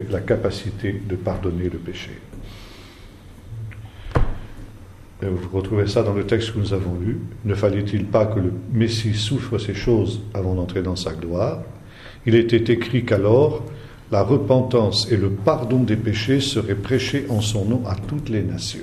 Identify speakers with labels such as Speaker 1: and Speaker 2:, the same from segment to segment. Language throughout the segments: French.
Speaker 1: la capacité de pardonner le péché. Et vous retrouvez ça dans le texte que nous avons lu. Ne fallait-il pas que le Messie souffre ces choses avant d'entrer dans sa gloire? Il était écrit qu'alors, la repentance et le pardon des péchés seraient prêchés en son nom à toutes les nations.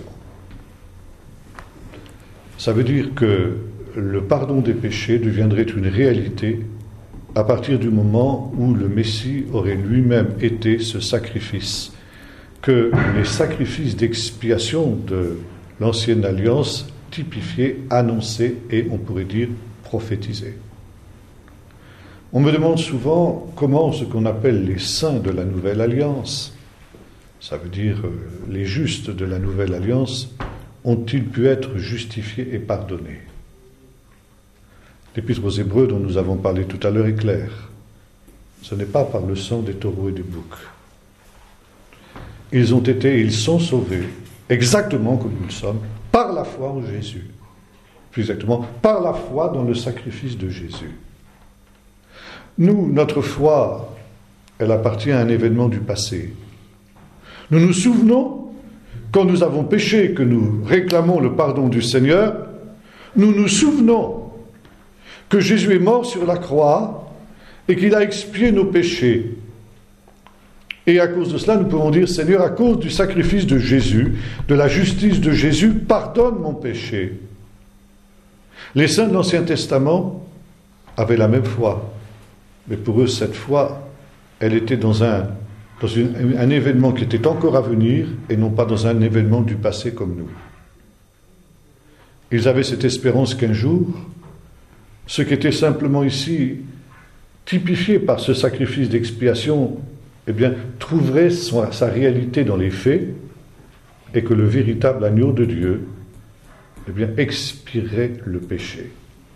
Speaker 1: Ça veut dire que le pardon des péchés deviendrait une réalité à partir du moment où le Messie aurait lui-même été ce sacrifice, que les sacrifices d'expiation de l'ancienne alliance typifiaient, annonçaient et, on pourrait dire, prophétisaient. On me demande souvent comment ce qu'on appelle les saints de la nouvelle alliance, ça veut dire les justes de la nouvelle alliance, ont-ils pu être justifiés et pardonnés? L'Épître aux Hébreux dont nous avons parlé tout à l'heure est claire. Ce n'est pas par le sang des taureaux et des boucs. Ils sont sauvés, exactement comme nous le sommes, par la foi en Jésus. Plus exactement, par la foi dans le sacrifice de Jésus. Nous, notre foi, elle appartient à un événement du passé. Nous nous souvenons, quand nous avons péché, que nous réclamons le pardon du Seigneur, nous nous souvenons que Jésus est mort sur la croix et qu'il a expié nos péchés. Et à cause de cela, nous pouvons dire, Seigneur, à cause du sacrifice de Jésus, de la justice de Jésus, pardonne mon péché. Les saints de l'Ancien Testament avaient la même foi. Mais pour eux, cette foi, elle était dans un événement qui était encore à venir et non pas dans un événement du passé comme nous. Ils avaient cette espérance qu'un jour, ce qui était simplement ici typifié par ce sacrifice d'expiation, eh bien, trouverait sa réalité dans les faits et que le véritable agneau de Dieu, eh bien, expierait le péché.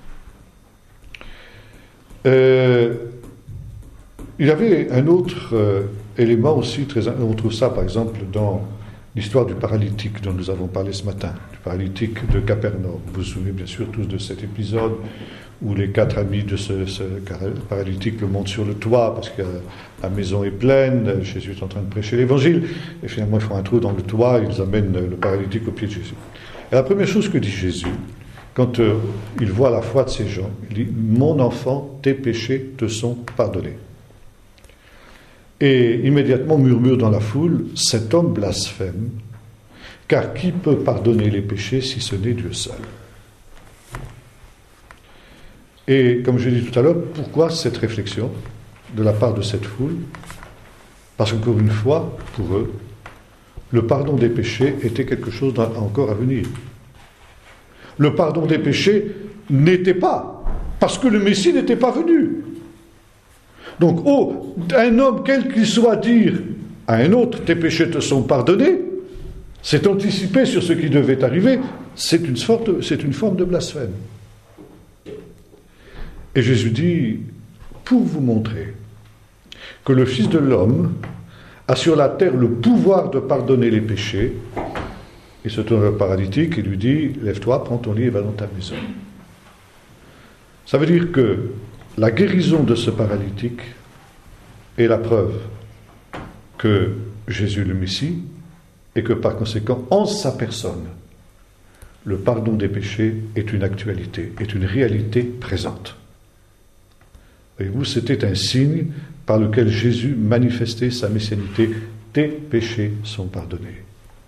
Speaker 1: Il y avait un autre élément aussi, on trouve ça par exemple dans l'histoire du paralytique dont nous avons parlé ce matin, du paralytique de Capernaum. Vous vous souvenez bien sûr tous de cet épisode où les 4 amis de ce paralytique le montent sur le toit parce que la maison est pleine, Jésus est en train de prêcher l'évangile, et finalement ils font un trou dans le toit, ils amènent le paralytique au pied de Jésus. Et la première chose que dit Jésus, quand il voit la foi de ces gens, il dit « Mon enfant, tes péchés te sont pardonnés ». Et immédiatement murmure dans la foule « Cet homme blasphème, car qui peut pardonner les péchés si ce n'est Dieu seul ?» Et comme je l'ai dit tout à l'heure, pourquoi cette réflexion de la part de cette foule? Parce qu'encore une fois, pour eux, le pardon des péchés était quelque chose encore à venir. Le pardon des péchés n'était pas, parce que le Messie n'était pas venu. Donc, un homme, quel qu'il soit, dire à un autre, tes péchés te sont pardonnés, c'est anticiper sur ce qui devait arriver, c'est une forme de blasphème. Et Jésus dit, pour vous montrer que le Fils de l'homme a sur la terre le pouvoir de pardonner les péchés, il se tourne vers le paralytique et lui dit, lève-toi, prends ton lit et va dans ta maison. Ça veut dire que la guérison de ce paralytique est la preuve que Jésus le Messie et que par conséquent, en sa personne, le pardon des péchés est une actualité, est une réalité présente. Voyez-vous, c'était un signe par lequel Jésus manifestait sa messianité. Tes péchés sont pardonnés.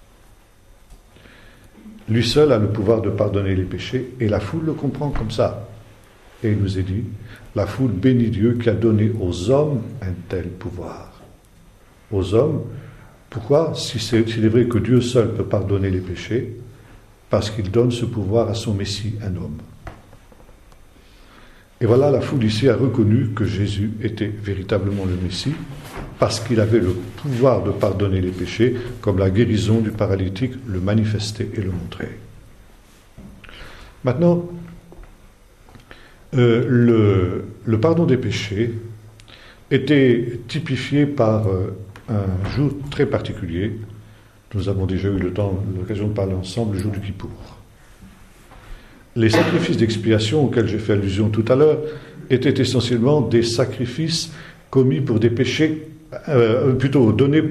Speaker 1: Lui seul a le pouvoir de pardonner les péchés et la foule le comprend comme ça. Et il nous est dit, la foule bénit Dieu qui a donné aux hommes un tel pouvoir. Aux hommes, pourquoi? S'il est vrai que Dieu seul peut pardonner les péchés, parce qu'il donne ce pouvoir à son Messie, un homme. Et voilà, la foule ici a reconnu que Jésus était véritablement le Messie, parce qu'il avait le pouvoir de pardonner les péchés, comme la guérison du paralytique le manifestait et le montrait. Maintenant, le pardon des péchés était typifié par un jour très particulier. Nous avons déjà eu l'occasion de parler ensemble, le jour du Kippour. Les sacrifices d'expiation auxquels j'ai fait allusion tout à l'heure étaient essentiellement des sacrifices commis pour des péchés, plutôt donnés